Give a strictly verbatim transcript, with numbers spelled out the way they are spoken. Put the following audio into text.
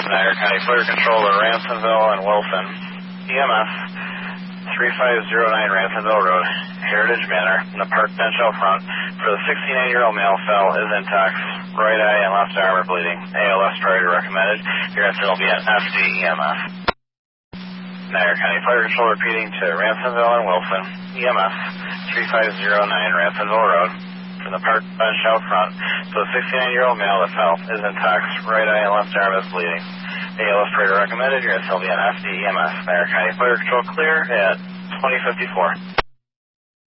Niagara County Fire Control to Ransomville and Wilson. E M S three five zero nine Ransomville Road, Heritage Manor, in the park bench out front. For the sixty-nine-year-old male, fell is intact. Right eye and left arm are bleeding. A L S priority recommended. Your answer will be at F D E M S. Niagara County Fire Control repeating to Ransomville and Wilson. E M S three five zero nine Ransomville Road, from the park bench out front. So the sixty-nine-year-old male that fell is intact. Right eye and left arm is bleeding. A L S priority recommended. Your answer will be at F D E M S. Niagara County Fire Control clear at twenty fifty-four.